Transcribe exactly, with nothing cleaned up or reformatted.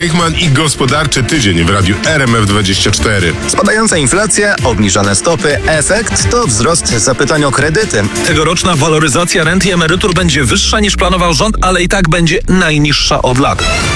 Eichmann i gospodarczy tydzień w radiu R M F dwadzieścia cztery. Spadająca inflacja, obniżone stopy, efekt to wzrost zapytań o kredyty. Tegoroczna waloryzacja rent i emerytur będzie wyższa niż planował rząd, ale i tak będzie najniższa od lat.